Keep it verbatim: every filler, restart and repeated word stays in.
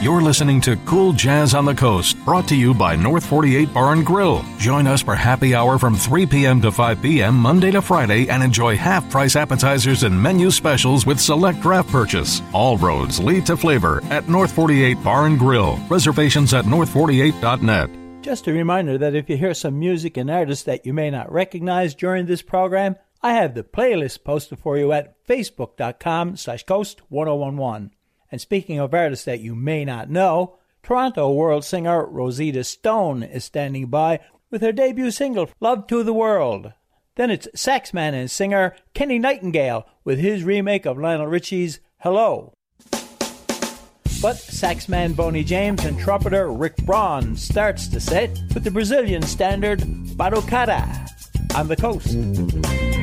You're listening to Cool Jazz on the Coast, brought to you by North forty-eight Bar and Grill. Join us for happy hour from three p.m. to five p.m. Monday to Friday and enjoy half-price appetizers and menu specials with select draft purchase. All roads lead to flavor at North forty-eight Bar and Grill. Reservations at north forty-eight dot net. Just a reminder that if you hear some music and artists that you may not recognize during this program, I have the playlist posted for you at facebook.com slash coast1011. And speaking of artists that you may not know, Toronto world singer Rosita Stone is standing by with her debut single, Love to the World. Then it's saxman and singer Kenny Nightingale with his remake of Lionel Richie's Hello. But saxman Boney James and trumpeter Rick Braun starts the set with the Brazilian standard Batucada on the Coast.